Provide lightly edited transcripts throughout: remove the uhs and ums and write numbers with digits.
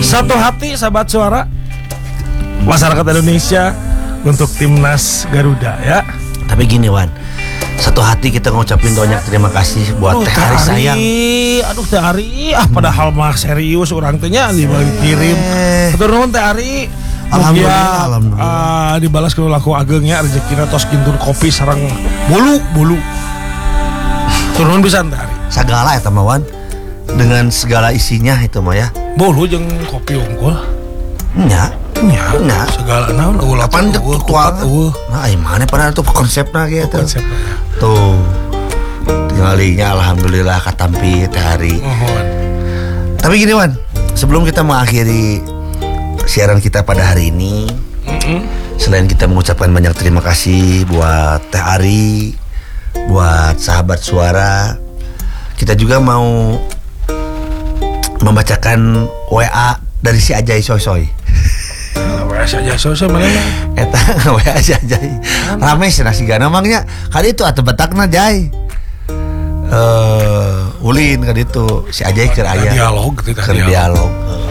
Satu hati sahabat suara masyarakat Indonesia untuk timnas Garuda ya. Tapi gini Wan, satu hati kita ngucapin banyak terima kasih buat Teh Ari sayang. Aduh Teh Ari, padahal mah serius orang tehnya dibagi kirim. Hatur nuhun Teh Ari. Alhamdulillah. Dibalas kalau laku agengnya rezekina tos kintur kopi sarang bulu. Turun bisa Teh Ari. Segala eta mah Wan, dengan segala isinya itu mah ya. Bulu jeung kopi unggul. Nya. Segala naon ulah Pan tutup. Nah, mana pada tuh konsepna gitu. Konsepnya. Tuh. Tinggalinya alhamdulillah katampi Teh Ari. Tapi gini Wan, sebelum kita mengakhiri siaran kita pada hari ini, selain kita mengucapkan banyak terima kasih buat Teh Ari, buat sahabat suara, kita juga mau membacakan WA dari si Ajay Soy. WA saja sosok mana? Eta WA si Ajay. Rame sih nasi gana mangnya. Kali itu atuh betakna Jay. Ulin kali itu si Ajay keur aya. Dialog gitu dialog.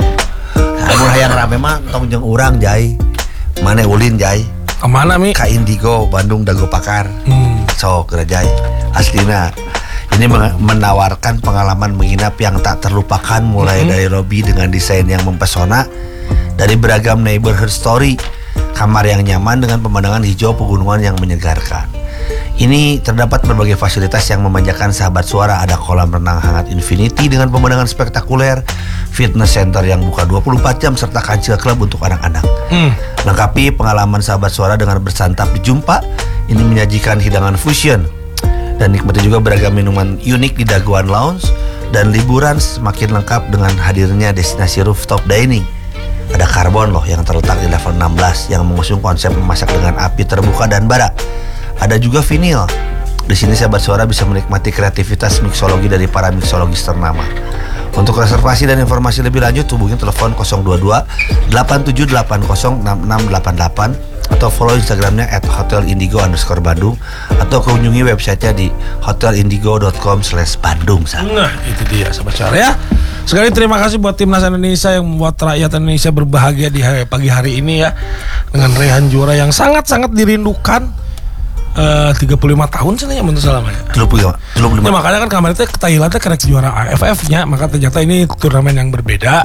Mun hayang rame mah tong jeung urang Jay. Mane ulin Jay? Kemana Mi? Ka Indigo Bandung Dago Pakar. Sok Jay. Aslina ini menawarkan pengalaman menginap yang tak terlupakan mulai dari lobby dengan desain yang mempesona, dari beragam neighborhood story, kamar yang nyaman dengan pemandangan hijau pegunungan yang menyegarkan. Ini terdapat berbagai fasilitas yang memanjakan sahabat suara. Ada kolam renang hangat infinity dengan pemandangan spektakuler, fitness center yang buka 24 jam, serta kancil club untuk anak-anak. Lengkapi pengalaman sahabat suara dengan bersantap di Jumpa. Ini menyajikan hidangan fusion dan nikmati juga beragam minuman unik di Daguan Lounge. Dan liburan semakin lengkap dengan hadirnya destinasi rooftop dining. Ada Karbon loh yang terletak di level 16 yang mengusung konsep memasak dengan api terbuka dan bara. Ada juga vinil. Di sini sahabat suara bisa menikmati kreativitas mixologi dari para mixologis ternama. Untuk reservasi dan informasi lebih lanjut hubungi telepon 022 8780 6688 atau follow Instagramnya @hotelindigo_bandung atau kunjungi websitenya di hotelindigo.com/bandung. Nah itu dia sahabat suara ya. Sekali terima kasih buat timnas Indonesia yang membuat rakyat Indonesia berbahagia di pagi hari ini ya, dengan raihan juara yang sangat-sangat dirindukan. 35 tahun sebenarnya menurut selamanya. 35. Ya, makanya kan kemarin itu ke Thailand itu karek juara AFF-nya, maka ternyata ini turnamen yang berbeda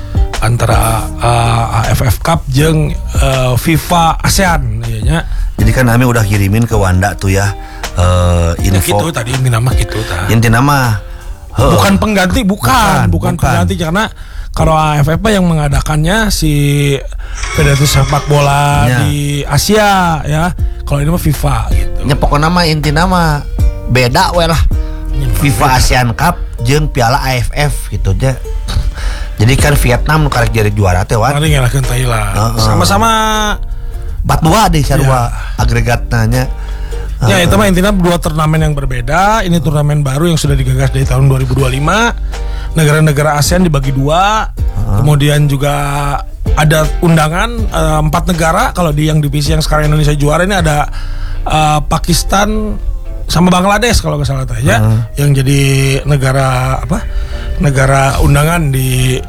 antara AFF Cup jeung FIFA ASEAN ya. Jadi kan kami udah kirimin ke Wanda tuh ya info. Ya gitu tadi inti nama gitu tah. Inti nama bukan pengganti, bukan pengganti, karena kalau AFF yang mengadakannya si Federasi Sepak Bola di Asia ya. Kalau ini mah FIFA gitu. Ya pokoknya nama inti nama beda we lah. FIFA ASEAN Cup jeung Piala AFF gitu aja. Jadi kan Vietnam nu karek jadi juara teh wan. Mari ngalahkeun Thailand. Sama-sama bat-dua deh sarua agregatna nya. Ya itu mah intinya dua turnamen yang berbeda. Ini turnamen baru yang sudah digagas dari tahun 2025. Negara-negara ASEAN dibagi dua. Kemudian juga ada undangan 4 negara. Kalau di yang divisi yang sekarang Indonesia juara ini ada Pakistan sama Bangladesh kalau nggak salah ya, yang jadi negara negara undangan di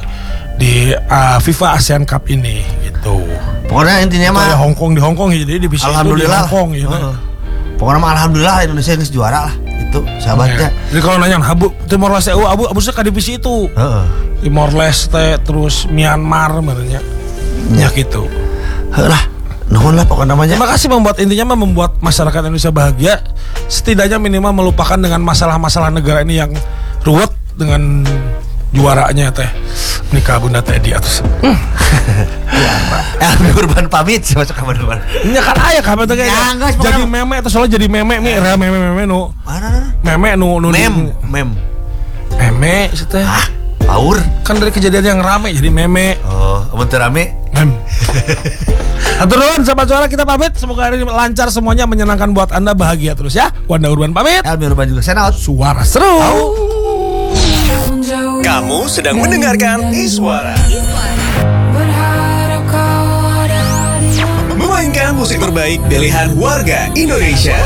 FIFA ASEAN Cup ini gitu. Pokoknya intinya mah Hong Kong jadi divisi alhamdulillah Hong Kong gitu. Pokoknya mah alhamdulillah Indonesia ini juara lah itu sahabatnya. Jadi kalau nanya Timor Leste abu ke divisi itu. Timor Leste terus Myanmar sebenarnya. Ya gitu. Lah, nuhun lah pokoknya namanya. Terima kasih membuat masyarakat Indonesia bahagia. Setidaknya minimal melupakan dengan masalah-masalah negara ini yang ruwet dengan juaranya teh nikah Bunda Teddy atus. Elmi Urban pamit sih masuk kamar depan. Nya kan aya kabar teh jadi meme atau soalnya jadi meme mi era meme nu. Mana? Meme nu meme sih teh. Power kan dari kejadian yang rame jadi meme. Oh, amun teu rame. Hatur nuhun sahabat suara, kita pamit. Semoga hari ini lancar semuanya, menyenangkan buat Anda, bahagia terus ya. Wanda Urban pamit. Elmi Urban juga senout. Suara seru. Kamu sedang mendengarkan Iswara. Memainkan musik terbaik pilihan warga Indonesia.